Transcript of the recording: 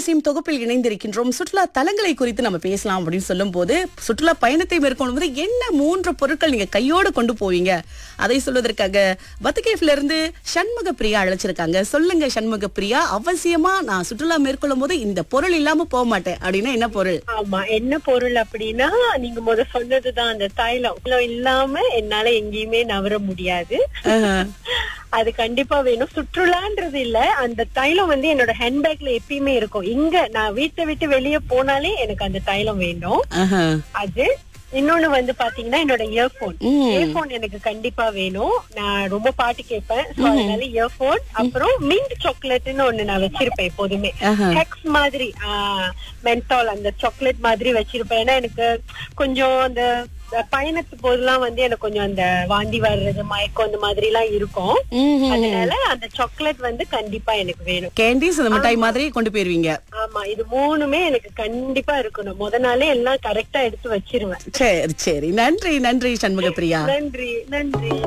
அவசியம் தொகுப்பில் இணைந்திருக்கின்றோம். சுற்றுலா தலங்களை குறித்து நம்ம பேசலாம் அப்படின்னு சொல்லும் போது, சுற்றுலா பயணத்தை மேற்கொள்ளும் போது என்ன 3 பொருட்கள் நீங்க கையோடு கொண்டு போவீங்க, அதை சொல்வதற்காக பத்துகேஃப்ல இருந்து சண்முக பிரியா அழைச்சிருக்காங்க. சொல்லுங்க சண்முக பிரியா, அவசியமா நான் சுற்றுலா மேற்கொள்ளும் போது இந்த பொருள் இல்லாம போக மாட்டேன் அப்படின்னா என்ன பொருள்? ஆமா, என்ன பொருள் அப்படின்னா, நீங்க சொன்னதுதான் அந்த தைலம். இல்லாம என்னால எங்கேயுமே நவர முடியாது. அது கண்டிப்பா வேணும். சுற்றுலான்றது இல்ல, அந்த தைலம் என்னோட ஹேண்ட்பேக்ல எப்பயுமே இருக்கும். இங்க நான் வீட்டை விட்டு வெளியே போனாலே எனக்கு அந்த தைலம் வேண்டும். அது இன்னொன்னு பாத்தீங்கன்னா, என்னோட இயர்போன் எனக்கு கண்டிப்பா வேணும். நான் ரொம்ப பாட்டு கேட்பேன், அதனால இயர்போன். அப்புறம் மின்ட் சாக்லேட்னு ஒண்ணு நான் வச்சிருப்பேன் எப்போதுமே. ஹெக்ஸ் மாதிரி மென்டால் அந்த சாக்லேட் மாதிரி வச்சிருப்பேன். ஏன்னா எனக்கு கொஞ்சம் அந்த பயணத்து போதெல்லாம் எனக்கு கொஞ்சம் அந்த வாந்தி வர்றது, மயக்கம் அந்த மாதிரி எல்லாம் இருக்கும். அதனால அந்த சாக்லேட் கண்டிப்பா எனக்கு வேணும். கேண்டிஸ் அந்த மிட்டாய் மாதிரி கொண்டு போயிருவீங்க. ஆமா, இது 3மே எனக்கு கண்டிப்பா இருக்கணும். நாளே எல்லாம் கரெக்டா எடுத்து வச்சிருவேன். சரி சரி, நன்றி நன்றி சண்முக பிரியா. நன்றி நன்றி.